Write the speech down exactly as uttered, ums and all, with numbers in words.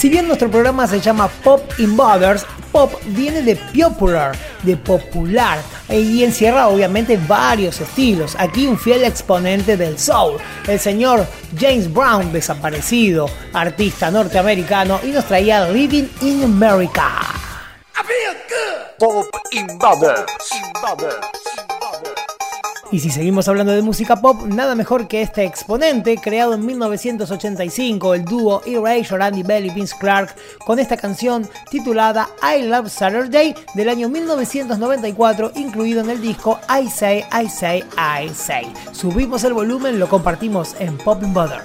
Si bien nuestro programa se llama Pop Invaders, pop viene de popular, de popular, y encierra obviamente varios estilos. Aquí un fiel exponente del soul, el señor James Brown, desaparecido, artista norteamericano, y nos traía Living in America. I feel good. Pop Invaders. Invaders. Y si seguimos hablando de música pop, nada mejor que este exponente, creado en mil novecientos ochenta y cinco, el dúo Erasure, Andy Bell y Vince Clarke, con esta canción titulada I Love Saturday del año mil novecientos noventa y cuatro, incluido en el disco I Say, I Say, I Say. Subimos el volumen, lo compartimos en Pop Invaders.